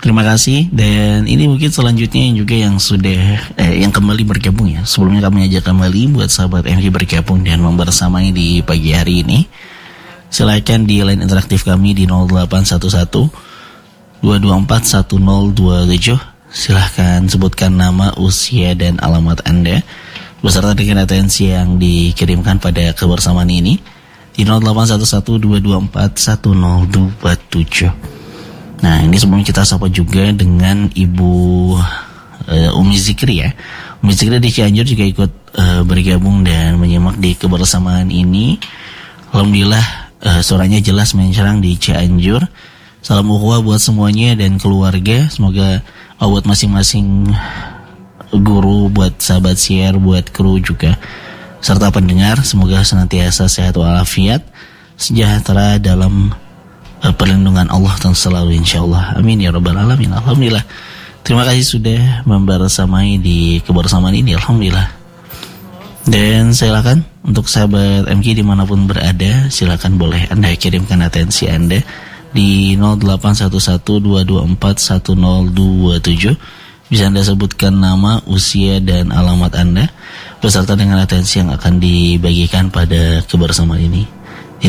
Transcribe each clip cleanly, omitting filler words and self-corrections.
Terima kasih. Dan ini mungkin selanjutnya yang juga yang sudah yang kembali bergabung ya. Sebelumnya kami ajak kembali buat sahabat MG bergabung dan membersamai di pagi hari ini. Silakan di line interaktif kami di 0811 224 1027. Silahkan sebutkan nama, usia dan alamat Anda beserta dengan atensi yang dikirimkan pada kebersamaan ini di 0811 224 1027. Nah, ini sebelumnya kita sapa juga dengan Ibu Umi Zikri ya. Umi Zikri di Cianjur juga ikut bergabung dan menyimak di kebersamaan ini. Alhamdulillah suaranya jelas mencerang di Cianjur. Salam ukhuwah buat semuanya dan keluarga. Semoga buat masing-masing guru, buat sahabat siar, buat kru juga serta pendengar, semoga senantiasa sehat walafiat, sejahtera dalam perlindungan Allah dan selalu insyaallah. Amin ya rabbal alamin. Alhamdulillah. Terima kasih sudah membersamai di kebersamaan ini. Alhamdulillah. Dan silakan untuk sahabat MG dimanapun berada, silakan boleh Anda kirimkan atensi Anda di 081122411027. Bisa Anda sebutkan nama, usia dan alamat Anda beserta dengan atensi yang akan dibagikan pada kebersamaan ini di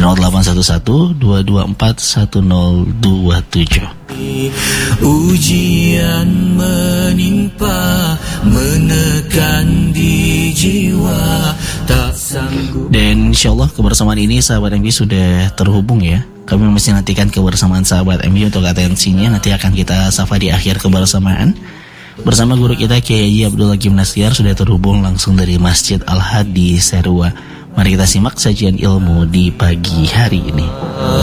0811-224-1027. Ujian menimpa, menekan di jiwa, tak sanggup. Dan insyaallah kebersamaan ini sahabat MG sudah terhubung ya. Kami masih nantikan kebersamaan sahabat MG untuk atensinya. Nanti akan kita sapa di akhir kebersamaan. Bersama guru kita Kiai Haji Abdul Hakim Nastiar sudah terhubung langsung dari Masjid Al-Hadi Serua. Mari kita simak sajian ilmu di pagi hari ini.